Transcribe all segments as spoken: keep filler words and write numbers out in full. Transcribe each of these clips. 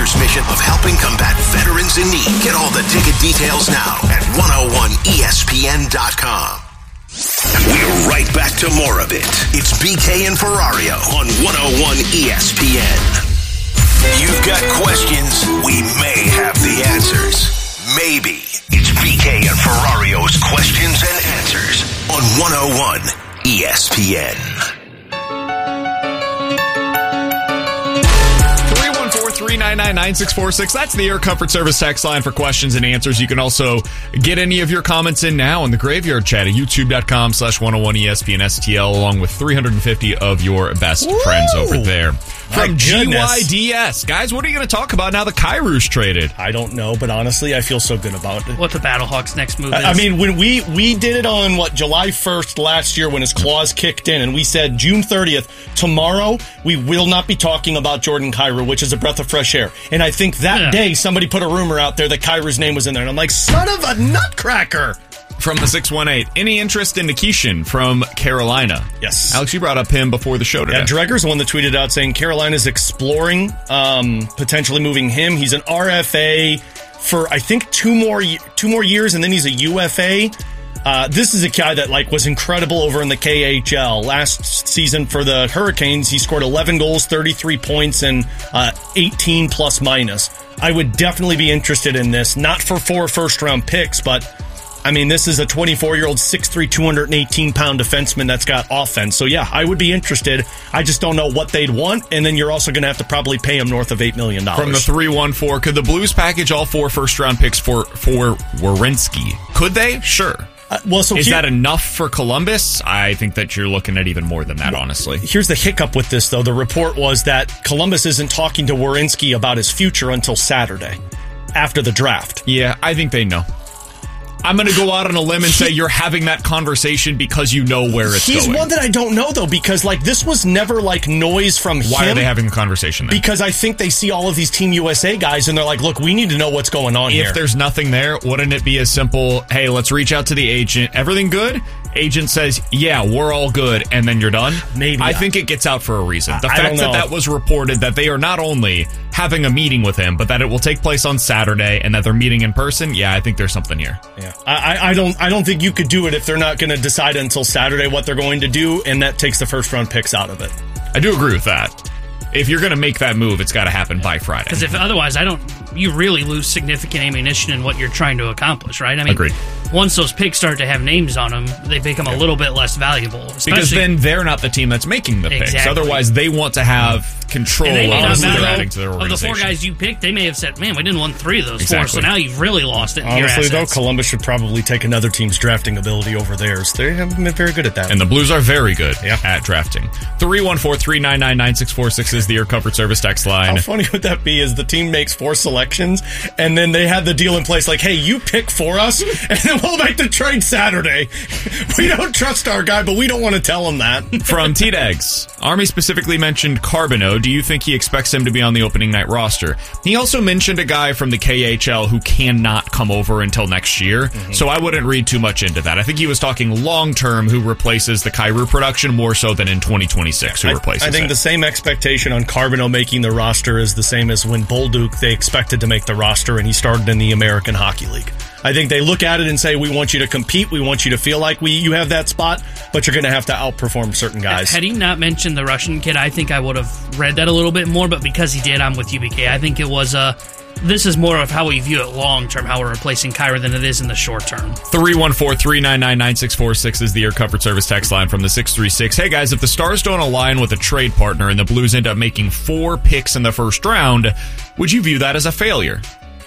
Rangers' mission of helping combat veterans in need. Get all the ticket details now at one oh one E S P N dot com. We're right back to more of it. It's B K and Ferrario on one oh one E S P N. You've got questions, we may have the answers. Maybe. It's B K and Ferrario's Questions and Answers on one oh one E S P N. three nine nine, nine six four six. That's the Air Comfort Service text line for questions and answers. You can also get any of your comments in now in the Graveyard Chat at youtube.com slash 101 ESPN STL, along with three hundred fifty of your best Woo! friends over there. From G Y D S. Guys, what are you going to talk about now that Kairu's traded? I don't know, but honestly, I feel so good about it. What the Battlehawks' next move is. I mean, when we, we did it on, what, July first last year when his clause kicked in, and we said June thirtieth, tomorrow, we will not be talking about Jordan Kyrou, which is a breath of fresh air. And I think that yeah. day, somebody put a rumor out there that Kairu's name was in there, and I'm like, son of a nutcracker! From the six one eight, any interest in Nikishin from Carolina? Yes. Alex, you brought up him before the show today. Yeah, Dreger's the one that tweeted out saying Carolina's exploring um, potentially moving him. He's an R F A for, I think, two more two more years, and then he's a U F A. Uh, this is a guy that like was incredible over in the K H L. Last season for the Hurricanes, he scored eleven goals, thirty-three points, and uh, eighteen plus minus. I would definitely be interested in this, not for four first-round picks, but I mean, this is a twenty-four-year-old, six three, two hundred eighteen pound defenseman that's got offense. So, yeah, I would be interested. I just don't know what they'd want, and then you're also going to have to probably pay him north of eight million dollars. From the three one four, could the Blues package all four first-round picks for, for Werenski? Could they? Sure. Uh, well, so Is here, that enough for Columbus? I think that you're looking at even more than that, honestly. Here's the hiccup with this, though. The report was that Columbus isn't talking to Werenski about his future until Saturday, after the draft. Yeah, I think they know. I'm going to go out on a limb and say you're having that conversation because you know where it's He's going. He's one that I don't know, though, because like this was never like noise from him. Why are they having a conversation then? Because I think they see all of these Team U S A guys and they're like, look, we need to know what's going on if here. If there's nothing there, wouldn't it be as simple, hey, let's reach out to the agent. Everything good? Agent says, yeah, we're all good, and then you're done? Maybe. I not. think it gets out for a reason. The I fact that that was reported, that they are not only having a meeting with him, but that it will take place on Saturday and that they're meeting in person, yeah, I think there's something here. Yeah, I, I don't I don't think you could do it if they're not going to decide until Saturday what they're going to do, and that takes the first round picks out of it. I do agree with that. If you're going to make that move, it's got to happen by Friday. Because if otherwise, I don't, you really lose significant ammunition in what you're trying to accomplish, right? I mean, Agreed. Once those picks start to have names on them, they become a little bit less valuable. Because then they're not the team that's making the picks. Exactly. Otherwise, they want to have control of who they're adding to their organization. Of the four guys you picked, they may have said, man, we didn't want three of those exactly. four, so now you've really lost it in Honestly, your assets. though, Columbus should probably take another team's drafting ability over theirs. They haven't been very good at that. And the Blues are very good yeah. at drafting. three one four, three nine nine, nine six four six is the Air Comfort Service text line. How funny would that be is the team makes four selections, and then they have the deal in place like, hey, you pick for us, and then we'll make the trade Saturday. We don't trust our guy, but we don't want to tell him that. From T-Degs, Army specifically mentioned Carbonneau. Do you think he expects him to be on the opening night roster? He also mentioned a guy from the K H L who cannot come over until next year, mm-hmm. so I wouldn't read too much into that. I think he was talking long-term who replaces the Kyrou production more so than in twenty twenty-six who I, replaces I think it. the same expectation on Carbonneau making the roster is the same as when Bolduc, they expected to make the roster and he started in the American Hockey League. I think they look at it and say, we want you to compete, we want you to feel like we you have that spot, but you're going to have to outperform certain guys. Had he not mentioned the Russian kid, I think I would have read that a little bit more, but because he did, I'm with you, B K. I think it was a... Uh, this is more of how we view it long-term, how we're replacing Kyrou, than it is in the short term. three one four, three nine nine, nine six four six is the Air Comfort Service text line from the six three six. Hey, guys, if the Stars don't align with a trade partner and the Blues end up making four picks in the first round, would you view that as a failure?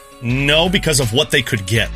No, because of what they could get.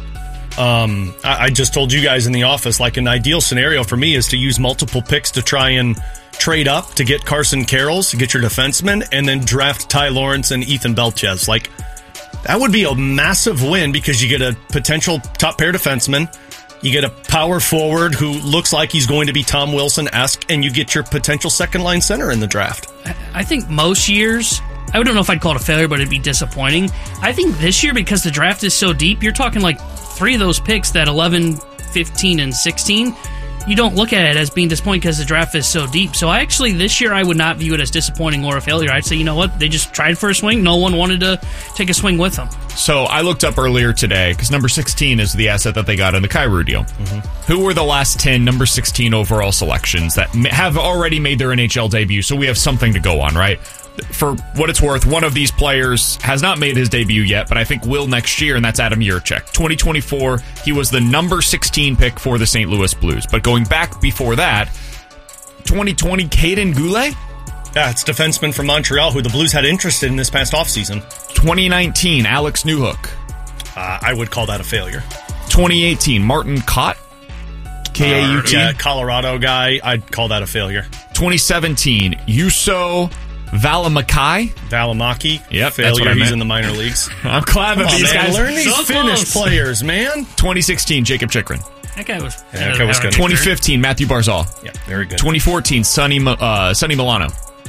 Um, I, I just told you guys in the office, like an ideal scenario for me is to use multiple picks to try and trade up to get Carson Carrolls, to get your defenseman, and then draft Ty Lawrence and Ethan Belchez. Like, that would be a massive win because you get a potential top pair defenseman, you get a power forward who looks like he's going to be Tom Wilson-esque, and you get your potential second-line center in the draft. I think most years, I don't know if I'd call it a failure, but it'd be disappointing. I think this year, because the draft is so deep, you're talking like three of those picks, that eleven, fifteen, and sixteen, you don't look at it as being disappointing because the draft is so deep. So I actually, this year, I would not view it as disappointing or a failure. I'd say, you know what? They just tried for a swing. No one wanted to take a swing with them. So I looked up earlier today, because number sixteen is the asset that they got in the Kyrou deal. Mm-hmm. Who were the last ten number sixteen overall selections that have already made their N H L debut? So we have something to go on, right? For what it's worth, one of these players has not made his debut yet, but I think will next year, and that's Adam Jiricek. twenty twenty-four, he was the number sixteen pick for the Saint Louis Blues. But going back before that, twenty twenty, Caden Goulet? Yeah, it's defenseman from Montreal who the Blues had interest in this past offseason. twenty nineteen, Alex Newhook. Uh, I would call that a failure. twenty eighteen, Martin Kaut? K A U T? Uh, yeah, Colorado guy. I'd call that a failure. twenty seventeen, Juuso Valimaki. Valimaki. Yep, failure. that's what I He's meant. in the minor leagues. I'm glad that Come on, these man. guys Learn these So Finnish close. players, man. twenty sixteen, Jacob Chikrin. That guy was, Yeah, that guy was good. twenty fifteen, Matthew Barzal. Yeah, very good. twenty fourteen, Sonny, Mi- uh, Sonny Milano.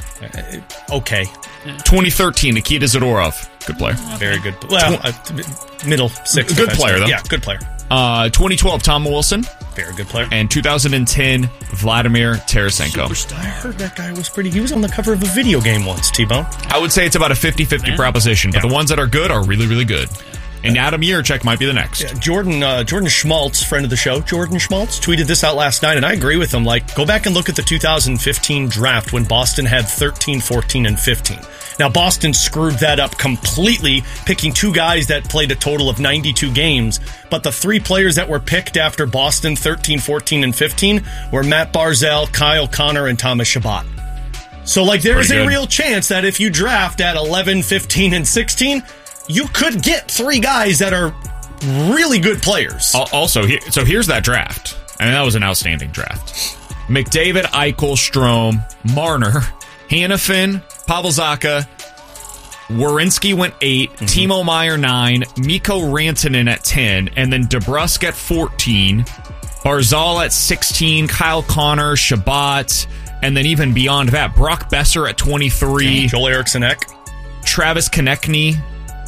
Uh, okay. twenty thirteen, Nikita Zadorov. Good player. Very good. Well, uh, middle six. Good defenseman. player, though. Yeah, good player. Uh, twenty twelve, Tom Wilson. Very good player. And two thousand ten, Vladimir Tarasenko. I heard that guy was pretty. He was on the cover of a video game once, T-Bone. I would say it's about a fifty-fifty Yeah. proposition, but Yeah. the ones that are good are really, really good. And Adam Jiricek might be the next. Yeah, Jordan uh, Jordan Schmaltz, friend of the show, Jordan Schmaltz, tweeted this out last night, and I agree with him. Like, go back and look at the two thousand fifteen draft when Boston had thirteen, fourteen, and fifteen. Now, Boston screwed that up completely, picking two guys that played a total of ninety-two games, but the three players that were picked after Boston thirteen, fourteen, and fifteen were Matt Barzal, Kyle Connor, and Thomas Chabot. So, like, there is Pretty a good. real chance that if you draft at eleven, fifteen, and sixteen, you could get three guys that are really good players. Al- Also, here, so here's that draft. I mean, that was an outstanding draft. McDavid, Eichel, Strome, Marner, Hannafin, Pavel Zacha, Werenski went eight, Mm-hmm. Timo Meyer nine, Mikko Rantanen at ten, and then DeBrusk at fourteen, Barzal at sixteen, Kyle Connor, Chabot, and then even beyond that, Brock Besser at twenty-three, Joel Eriksson-Ek. Travis Konechny,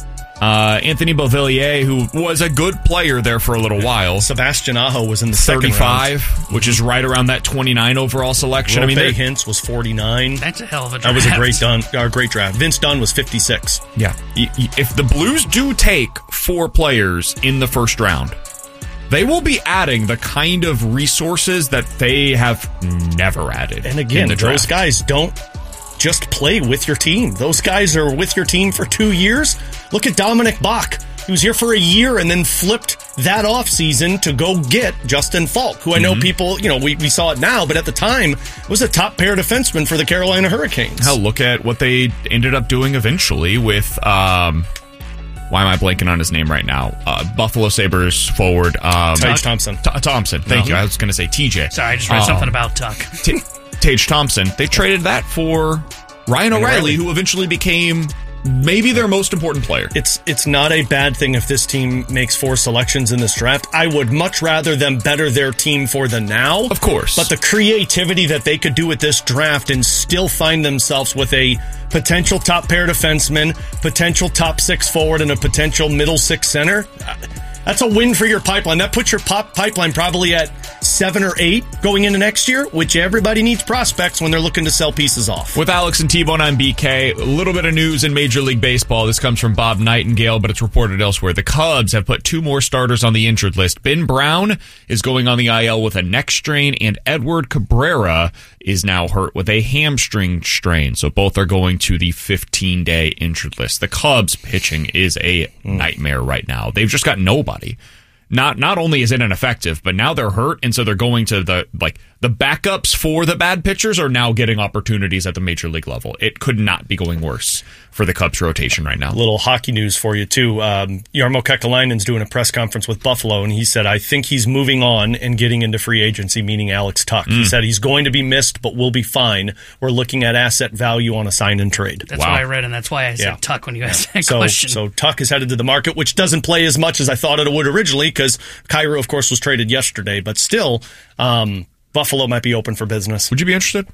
uh, Anthony Beauvillier, who was a good player there for a little while. Sebastian Aho was in the second thirty-five, which is right around that twenty-nine overall selection. round. I mean, Rope they're- Hintz was forty-nine. That's a hell of a draft. That was a great done, uh, great draft. Vince Dunn was fifty-six. yeah. Y- y- If the Blues do take four players in the first round, they will be adding the kind of resources that they have never added. And again, in the those draft. guys don't just play with your team. Those guys are with your team for two years. Look at Dominic Bach. He was here for a year and then flipped that offseason to go get Justin Falk, who I know Mm-hmm. people, you know, we, we saw it now, but at the time was a top pair defenseman for the Carolina Hurricanes. Hell, look at what they ended up doing eventually with. Um, why am I blanking on his name right now? Uh, Buffalo Sabres forward. Um, Tage Thompson. T- Thompson. Thank No. you. I was going to say T J. Sorry, I just read Um, something about Tuck. T- Tage Thompson. They traded that for Ryan O'Reilly, O'Reilly. who eventually became maybe their most important player. It's it's not a bad thing if this team makes four selections in this draft. I would much rather them better their team for the now. Of course. But the creativity that they could do with this draft and still find themselves with a potential top pair defenseman, potential top six forward, and a potential middle six center, uh, that's a win for your pipeline. That puts your pop pipeline probably at seven or eight going into next year, which everybody needs prospects when they're looking to sell pieces off. With Alex and T-Bone on B K, a little bit of news in Major League Baseball. This comes from Bob Nightingale, but it's reported elsewhere. The Cubs have put two more starters on the injured list. Ben Brown is going on the I L with a neck strain, and Edward Cabrera is now hurt with a hamstring strain. So both are going to the fifteen-day injured list. The Cubs pitching is a nightmare right now. They've just got nobody. Not not only is it ineffective, but now they're hurt, and so they're going to the like the backups for the bad pitchers are now getting opportunities at the major league level. It could not be going worse for the Cubs rotation right now. Little hockey news for you, too. Um, Jarmo Kekalainen's doing a press conference with Buffalo, and he said, I think he's moving on and getting into free agency, meaning Alex Tuck. Mm. He said he's going to be missed, but we'll be fine. We're looking at asset value on a sign and trade. That's Wow. what I read, and that's why I said Yeah. Tuck when you asked that So, question. so Tuck is headed to the market, which doesn't play as much as I thought it would originally, because Kyrou, of course, was traded yesterday. But still, um, Buffalo might be open for business. Would you be interested?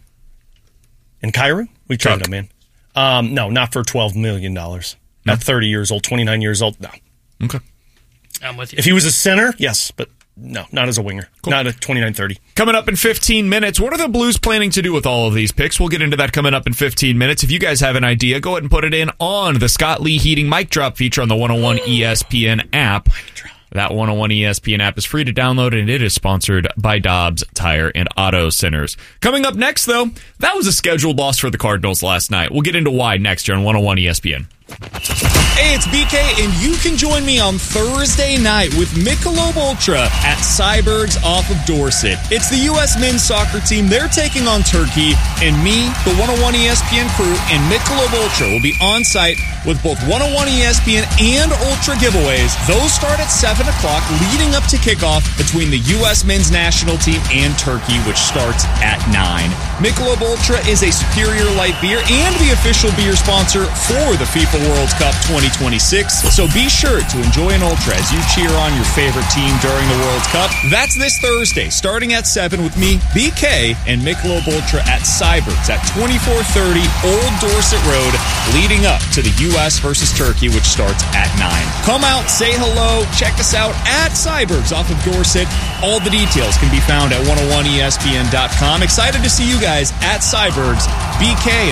In Kyrou? We Tuck. traded him in. Um, no, not for twelve million dollars. At thirty years old, twenty-nine years old, no. Okay. I'm with you. If he was a center, yes, but No, not as a winger. Cool. Not at twenty-nine thirty. Coming up in fifteen minutes, what are the Blues planning to do with all of these picks? We'll get into that coming up in fifteen minutes. If you guys have an idea, go ahead and put it in on the Scott Lee Heating Mic Drop feature on the one oh one E S P N app. That one oh one E S P N app is free to download, and it is sponsored by Dobbs Tire and Auto Centers. Coming up next, though, that was a scheduled loss for the Cardinals last night. We'll get into why next year on one oh one E S P N. Hey, it's B K, and you can join me on Thursday night with Michelob Ultra at Cyberg's off of Dorset. It's the U S men's soccer team. They're taking on Turkey, and me, the one oh one E S P N crew, and Michelob Ultra will be on site with both one oh one E S P N and Ultra giveaways. Those start at seven o'clock, leading up to kickoff between the U S men's national team and Turkey, which starts at nine. Michelob Ultra is a superior light beer and the official beer sponsor for the FIFA World Cup twenty twenty-six, so be sure to enjoy an Ultra as you cheer on your favorite team during the World Cup. That's this Thursday, starting at seven with me, B K, and Michelob Ultra at Cyberg's at twenty-four thirty Old Dorset Road, leading up to the U S versus Turkey, which starts at nine. Come out, say hello, check us out at Cyberg's off of Dorset. All the details can be found at one oh one E S P N dot com. Excited to see you guys at Cyberg's. B K